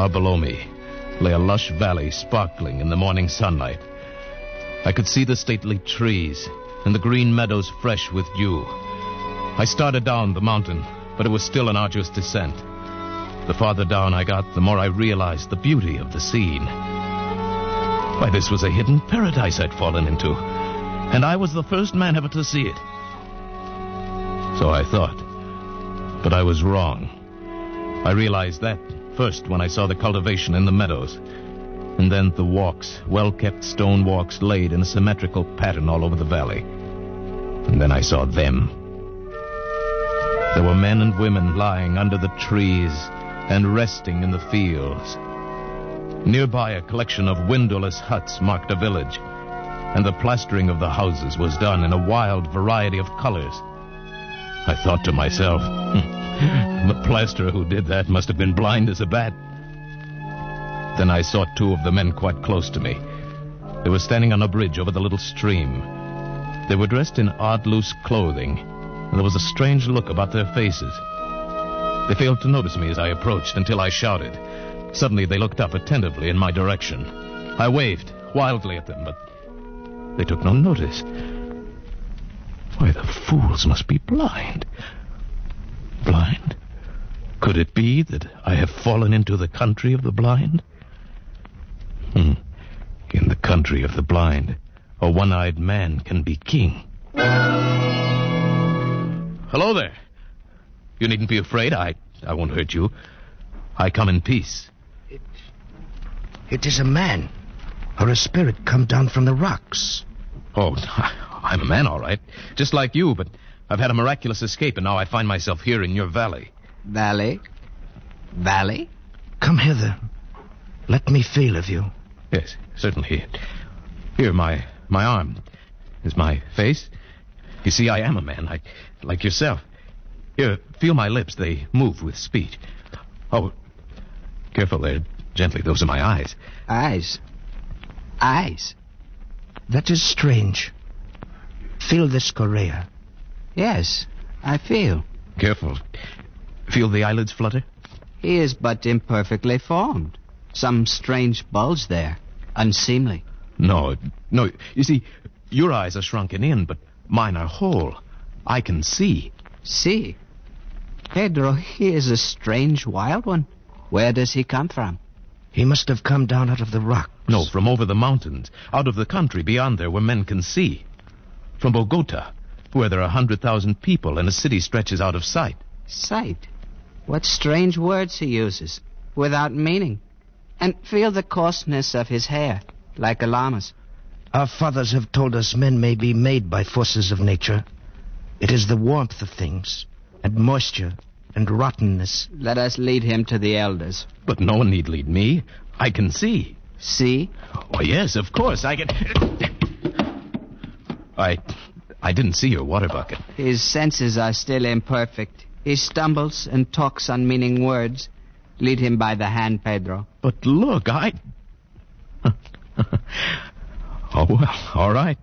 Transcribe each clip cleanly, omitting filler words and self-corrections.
Far below me lay a lush valley sparkling in the morning sunlight. I could see the stately trees and the green meadows fresh with dew. I started down the mountain, but it was still an arduous descent. The farther down I got, the more I realized the beauty of the scene. Why, this was a hidden paradise I'd fallen into, and I was the first man ever to see it. So I thought, but I was wrong. I realized that first when I saw the cultivation in the meadows, and then the walks, well-kept stone walks laid in a symmetrical pattern all over the valley. And then I saw them. There were men and women lying under the trees and resting in the fields. Nearby, a collection of windowless huts marked a village, and the plastering of the houses was done in a wild variety of colors. I thought to myself, the plasterer who did that must have been blind as a bat. Then I saw two of the men quite close to me. They were standing on a bridge over the little stream. They were dressed in odd, loose clothing, and there was a strange look about their faces. They failed to notice me as I approached until I shouted. Suddenly they looked up attentively in my direction. I waved wildly at them, but they took no notice. Why, the fools must be blind. Blind? Could it be that I have fallen into the country of the blind? In the country of the blind, a one-eyed man can be king. Hello there. You needn't be afraid. I won't hurt you. I come in peace. It is a man, or a spirit come down from the rocks. Oh, I'm a man, all right. Just like you, but I've had a miraculous escape, and now I find myself here in your valley. Valley? Valley? Come hither. Let me feel of you. Yes, certainly. Here, my arm. Is my face? You see, I am a man, like yourself. Here, feel my lips. They move with speech. Oh, careful there. Gently, those are my eyes. Eyes? Eyes? That is strange. Feel this Correa. Yes, I feel. Careful. Feel the eyelids flutter? He is but imperfectly formed. Some strange bulge there. Unseemly. No. You see, your eyes are shrunken in, but mine are whole. I can see. See? Pedro, he is a strange wild one. Where does he come from? He must have come down out of the rocks. No, from over the mountains, out of the country beyond there where men can see. From Bogota, where there are 100,000 people and a city stretches out of sight. Sight? What strange words he uses, without meaning. And feel the coarseness of his hair, like a llama's. Our fathers have told us men may be made by forces of nature. It is the warmth of things, and moisture, and rottenness. Let us lead him to the elders. But no one need lead me. I can see. See? Oh, yes, of course, I can... I didn't see your water bucket. His senses are still imperfect. He stumbles and talks unmeaning words. Lead him by the hand, Pedro. But look, Oh, well, all right.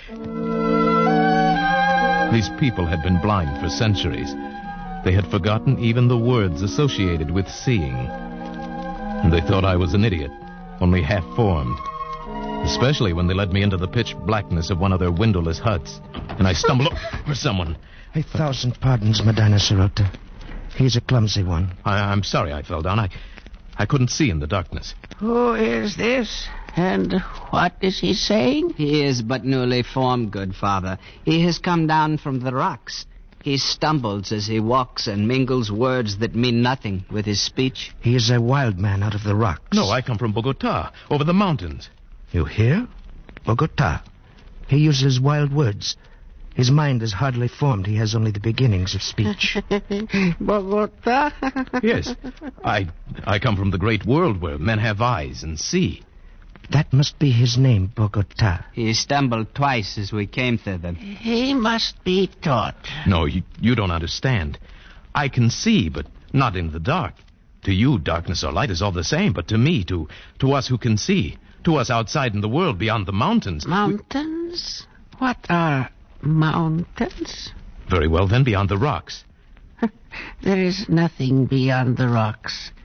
These people had been blind for centuries. They had forgotten even the words associated with seeing. And they thought I was an idiot, only half-formed. Especially when they led me into the pitch blackness of one of their windowless huts. And I stumbled over someone. 1,000 pardons, Medina Sarota. He's a clumsy one. I'm sorry I fell down. I couldn't see in the darkness. Who is this? And what is he saying? He is but newly formed, good father. He has come down from the rocks. He stumbles as he walks and mingles words that mean nothing with his speech. He is a wild man out of the rocks. No, I come from Bogota, over the mountains. You hear? Bogota. He uses wild words. His mind is hardly formed. He has only the beginnings of speech. Bogota? Yes. I come from the great world where men have eyes and see. That must be his name, Bogota. He stumbled twice as we came thither. He must be taught. No, you don't understand. I can see, but not in the dark. To you, darkness or light is all the same, but to me, to us who can see, to us outside in the world beyond the mountains... Mountains? What are mountains? Very well, then, beyond the rocks. There is nothing beyond the rocks.